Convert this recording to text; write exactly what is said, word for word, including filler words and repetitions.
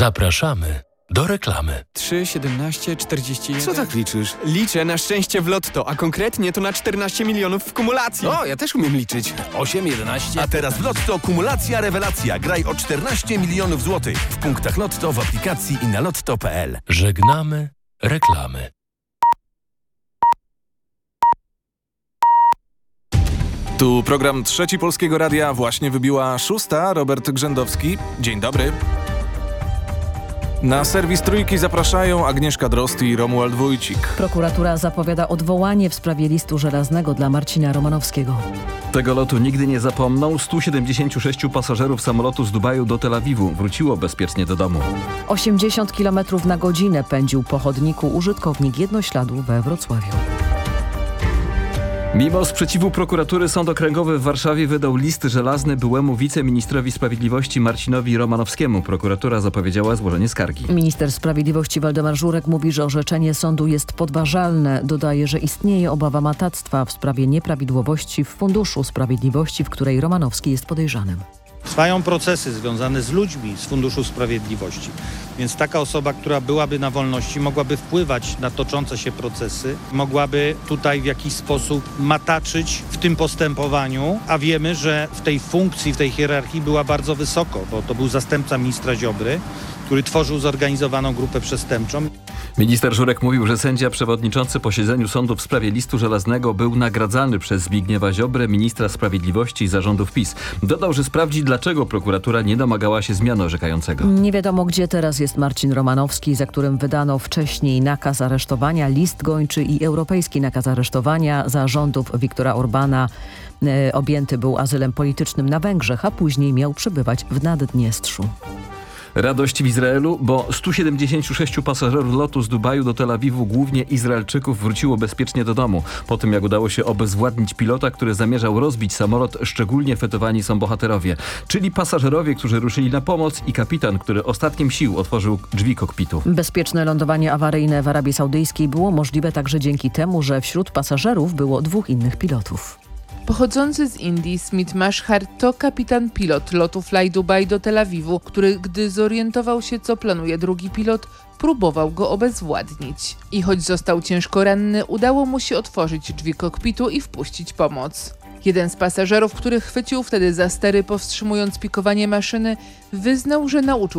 Zapraszamy do reklamy. trzy, siedemnaście, czterdzieści jeden. Co tak liczysz? Liczę na szczęście w lotto, a konkretnie to na czternaście milionów w kumulacji. O, ja też umiem liczyć. osiem, jedenaście. A teraz w Lotto kumulacja rewelacja. Graj o czternaście milionów złotych. W punktach Lotto, w aplikacji i na lotto kropka pe el. Żegnamy reklamy. Tu program Trzeci Polskiego Radia, właśnie wybiła szósta. Robert Grzędowski. Dzień dobry. Na serwis Trójki zapraszają Agnieszka Drozd i Romuald Wójcik. Prokuratura zapowiada odwołanie w sprawie listu żelaznego dla Marcina Romanowskiego. Tego lotu nigdy nie zapomną. stu siedemdziesięciu sześciu pasażerów samolotu z Dubaju do Tel Awiwu wróciło bezpiecznie do domu. osiemdziesiąt kilometrów na godzinę pędził po chodniku użytkownik jednośladu we Wrocławiu. Mimo sprzeciwu prokuratury Sąd Okręgowy w Warszawie wydał list żelazny byłemu wiceministrowi sprawiedliwości Marcinowi Romanowskiemu. Prokuratura zapowiedziała złożenie skargi. Minister sprawiedliwości Waldemar Żurek mówi, że orzeczenie sądu jest podważalne. Dodaje, że istnieje obawa matactwa w sprawie nieprawidłowości w Funduszu Sprawiedliwości, w której Romanowski jest podejrzanym. Trwają procesy związane z ludźmi z Funduszu Sprawiedliwości, więc taka osoba, która byłaby na wolności, mogłaby wpływać na toczące się procesy, mogłaby tutaj w jakiś sposób mataczyć w tym postępowaniu, a wiemy, że w tej funkcji, w tej hierarchii była bardzo wysoko, bo to był zastępca ministra Ziobry, który tworzył zorganizowaną grupę przestępczą. Minister Żurek mówił, że sędzia przewodniczący posiedzeniu sądu w sprawie listu żelaznego był nagradzany przez Zbigniewa Ziobrę, ministra sprawiedliwości i zarządów PiS. Dodał, że sprawdzi, dlaczego prokuratura nie domagała się zmiany orzekającego. Nie wiadomo, gdzie teraz jest Marcin Romanowski, za którym wydano wcześniej nakaz aresztowania, list gończy i europejski nakaz aresztowania za rządów Viktora Orbana. E, objęty był azylem politycznym na Węgrzech, a później miał przebywać w Naddniestrzu. Radość w Izraelu, bo stu siedemdziesięciu sześciu pasażerów lotu z Dubaju do Tel Awiwu, głównie Izraelczyków, wróciło bezpiecznie do domu. Po tym, jak udało się obezwładnić pilota, który zamierzał rozbić samolot, szczególnie fetowani są bohaterowie. Czyli pasażerowie, którzy ruszyli na pomoc i kapitan, który ostatkiem sił otworzył drzwi kokpitu. Bezpieczne lądowanie awaryjne w Arabii Saudyjskiej było możliwe także dzięki temu, że wśród pasażerów było dwóch innych pilotów. Pochodzący z Indii Smit Mashhar to kapitan pilot lotu Fly Dubai do Tel Awiwu, który gdy zorientował się, co planuje drugi pilot, próbował go obezwładnić. I choć został ciężko ranny, udało mu się otworzyć drzwi kokpitu i wpuścić pomoc. Jeden z pasażerów, który chwycił wtedy za stery, powstrzymując pikowanie maszyny, wyznał, że nauczył